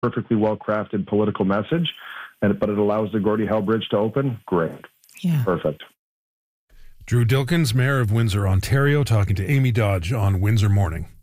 perfectly well-crafted political message, but it allows the Gordie Howe Bridge to open. Great. Yeah. Perfect. Drew Dilkens, Mayor of Windsor, Ontario, talking to Amy Dodge on Windsor Morning.